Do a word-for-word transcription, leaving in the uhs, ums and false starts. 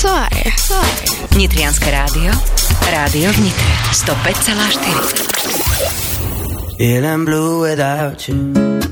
Soare. Soare. Nitrianske rádio. Rádio v Nitre. sto päť celá štyri. Feeling blue without you.